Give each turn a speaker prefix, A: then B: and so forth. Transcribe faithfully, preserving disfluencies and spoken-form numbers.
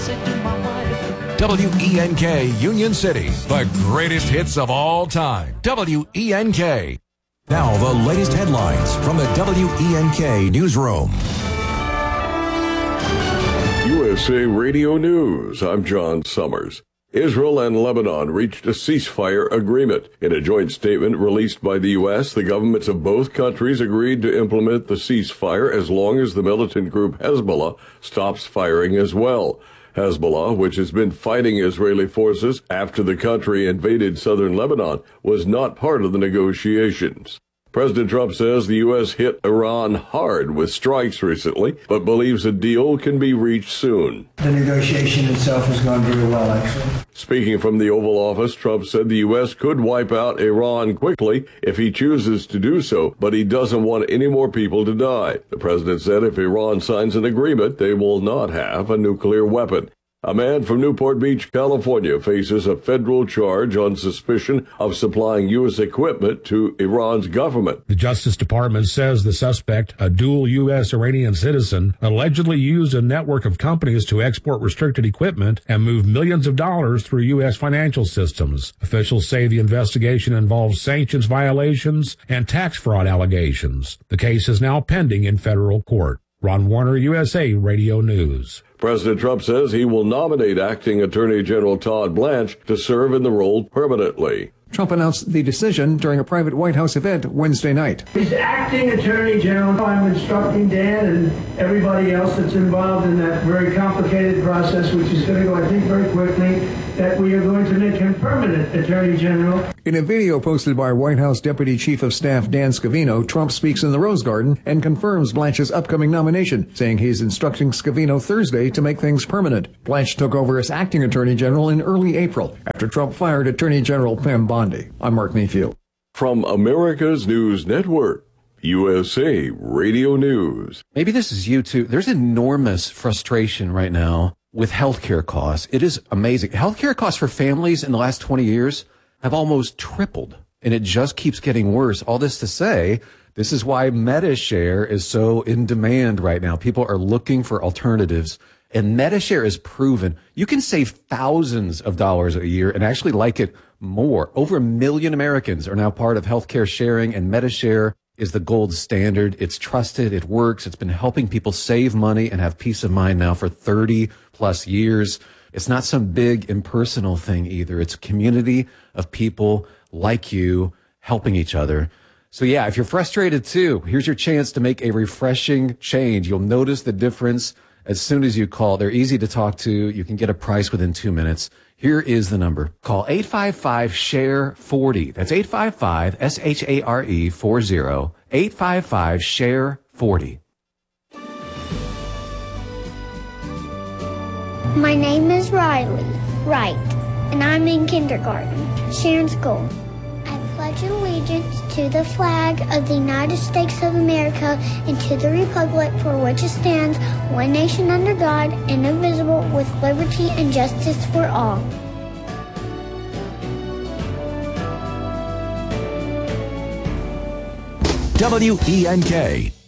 A: W E N K Union City, the greatest hits of all time. W E N K. Now the latest headlines from the W E N K newsroom.
B: U S A Radio News. I'm John Summers. Israel and Lebanon reached a ceasefire agreement. In a joint statement released by the U S, the governments of both countries agreed to implement the ceasefire as long as the militant group Hezbollah stops firing as well. Hezbollah, which has been fighting Israeli forces after the country invaded southern Lebanon, was not part of the negotiations. President Trump says the U S hit Iran hard with strikes recently, but believes a deal can be reached soon.
C: The negotiation itself has gone very well, actually.
B: Speaking from the Oval Office, Trump said the U S could wipe out Iran quickly if he chooses to do so, but he doesn't want any more people to die. The president said if Iran signs an agreement, they will not have a nuclear weapon. A man from Newport Beach, California, faces a federal charge on suspicion of supplying U S equipment to Iran's government.
D: The Justice Department says the suspect, a dual U S Iranian citizen, allegedly used a network of companies to export restricted equipment and move millions of dollars through U S financial systems. Officials say the investigation involves sanctions violations and tax fraud allegations. The case is now pending in federal court. Ron Warner, U S A Radio News.
B: President Trump says he will nominate Acting Attorney General Todd Blanche to serve in the role permanently.
E: Trump announced the decision during a private White House event Wednesday night.
F: He's Acting Attorney General. I'm instructing Dan and everybody else that's involved in that very complicated process, which is going to go, I think, very quickly, that we are going to make him permanent Attorney General.
E: In a video posted by White House Deputy Chief of Staff Dan Scavino, Trump speaks in the Rose Garden and confirms Blanche's upcoming nomination, saying he's instructing Scavino Thursday to make things permanent. Blanche took over as Acting Attorney General in early April after Trump fired Attorney General Pam Bondi. I'm Mark Mayfield.
B: From America's News Network, U S A Radio News.
G: Maybe this is you too. There's enormous frustration right now with healthcare costs. It is amazing. Healthcare costs for families in the last twenty years have almost tripled, and it just keeps getting worse. All this to say, this is why MediShare is so in demand right now. People are looking for alternatives, and MediShare is proven. You can save thousands of dollars a year and actually like it more. Over a million Americans are now part of healthcare sharing, and MediShare is the gold standard. It's trusted. It works. It's been helping people save money and have peace of mind now for thirty plus years. It's not some big impersonal thing either. It's a community of people like you helping each other. So yeah, if you're frustrated too, here's your chance to make a refreshing change. You'll notice the difference as soon as you call. They're easy to talk to. You can get a price within two minutes. Here is the number. Call eight five five, S H A R E, forty. That's eight five five, S H A R E, forty. eight five five, S H A R E, forty.
H: My name is Riley Wright, and I'm in kindergarten. Sharon's goal. I pledge allegiance to the flag of the United States of America and to the republic for which it stands, one nation under God, indivisible, with liberty and justice for all.
A: W E N K